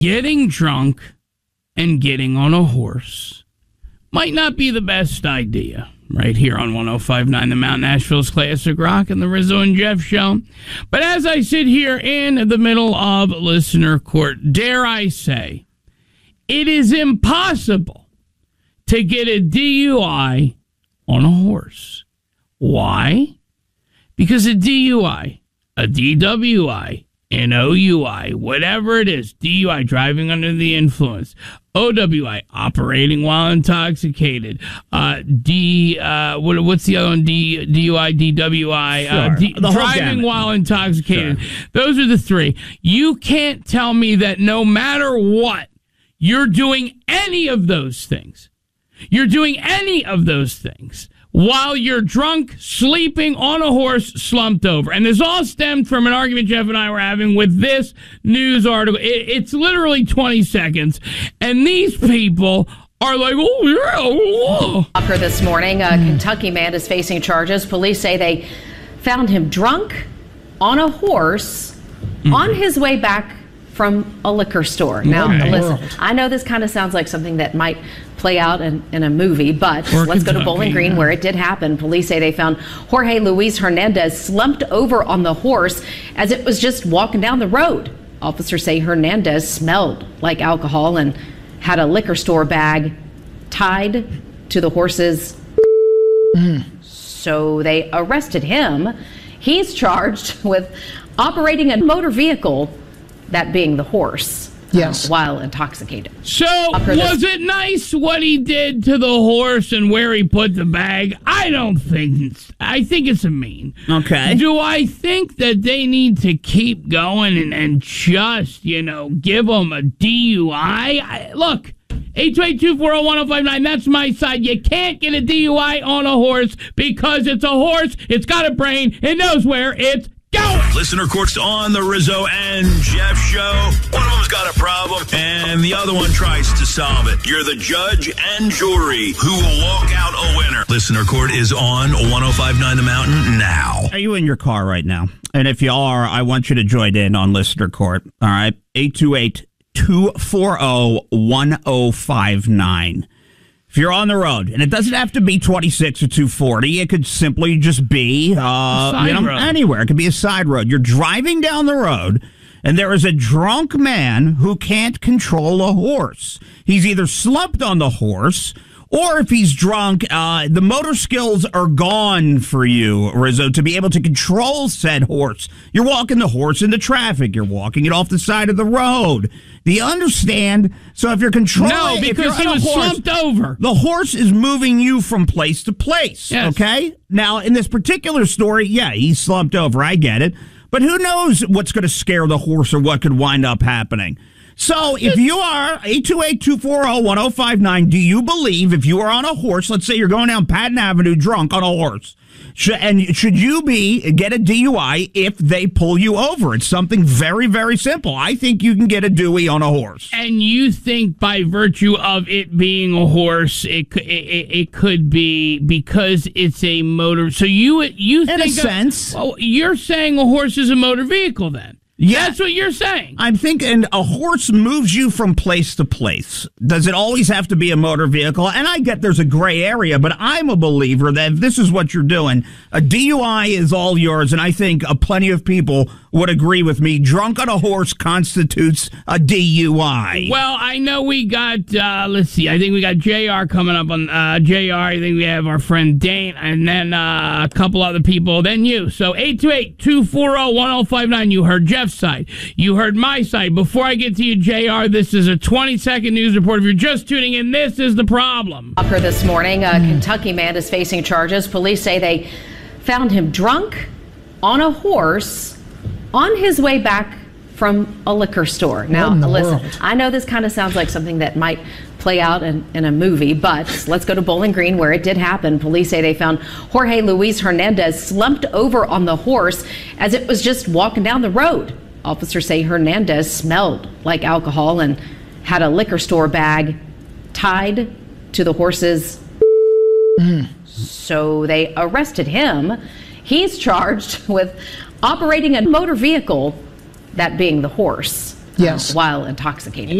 getting drunk and getting on a horse might not be the best idea. Right here on 105.9 The Mountain, Nashville's Classic Rock and the Rizzo and Jeff Show. But as I sit here in the middle of listener court, dare I say, it is impossible to get a DUI on a horse. Why? Because a DUI, a DWI, an OUI, whatever it is, DUI, driving under the influence, OWI, operating while intoxicated, what's the other one? DUI, DWI, sure. Driving while intoxicated. Sure. Those are the three. You can't tell me that no matter what, you're doing any of those things. You're doing any of those things while you're drunk, sleeping on a horse, slumped over. And this all stemmed from an argument Jeff and I were having with this news article. It's literally 20 seconds. And these people are like, oh, yeah. This morning, a Kentucky man is facing charges. Police say they found him drunk on a horse on his way back from a liquor store. Now, listen, I know this kind of sounds like something that might play out in a movie, but let's go to Bowling Green where it did happen. Police say they found Jorge Luis Hernandez slumped over on the horse as it was just walking down the road. Officers say Hernandez smelled like alcohol and had a liquor store bag tied to the horse's. So they arrested him. He's charged with operating a motor vehicle, that being the horse. Yes. While intoxicated. So, was it nice what he did to the horse and where he put the bag? I think it's a mean. Okay. Do I think that they need to keep going and just, give them a DUI? Look, 828-240-1059, that's my side. You can't get a DUI on a horse because it's a horse, it's got a brain, it knows where it's going. Listener courts on the Rizzo and Jeff Show. One of them's got a problem, and the other one tries to solve it. You're the judge and jury who will walk out a winner. Listener court is on 105.9 The Mountain now. Are you in your car right now? And if you are, I want you to join in on listener court. All right, 828-240-1059. If you're on the road, and it doesn't have to be 26 or 240, it could simply just be anywhere. It could be a side road. You're driving down the road, and there is a drunk man who can't control a horse. He's either slumped on the horse, or if he's drunk, the motor skills are gone for you, Rizzo, to be able to control said horse. You're walking the horse into traffic. You're walking it off the side of the road. Do you understand? So if you're controlling... No, because he was slumped over. The horse is moving you from place to place, yes. Okay? Now, in this particular story, yeah, he's slumped over. I get it. But who knows what's going to scare the horse or what could wind up happening? So if you are 828-240-1059, do you believe if you are on a horse, let's say you're going down Patton Avenue drunk on a horse, should you get a DUI if they pull you over? It's something very, very simple. I think you can get a DUI on a horse. And you think by virtue of it being a horse, it could be because it's a motor. So you think in a sense. You're saying a horse is a motor vehicle then? Yeah. That's what you're saying. I'm thinking a horse moves you from place to place. Does it always have to be a motor vehicle? And I get there's a gray area, but I'm a believer that if this is what you're doing, a DUI is all yours, and I think plenty of people would agree with me. Drunk on a horse constitutes a DUI. Well, I know we got, let's see, I think we got JR coming up on JR. I think we have our friend Dane, and then a couple other people, then you. So 828-240-1059, you heard Jeff's side. You heard my side. Before I get to you, JR, this is a 20-second news report. If you're just tuning in, this is the problem. This morning, a Kentucky man is facing charges. Police say they found him drunk on a horse on his way back from a liquor store. Now, listen, I know this kind of sounds like something that might play out in a movie, but let's go to Bowling Green where it did happen. Police say they found Jorge Luis Hernandez slumped over on the horse as it was just walking down the road. Officers say Hernandez smelled like alcohol and had a liquor store bag tied to the horse's. So they arrested him. He's charged with operating a motor vehicle, that being the horse. Yes. while intoxicated.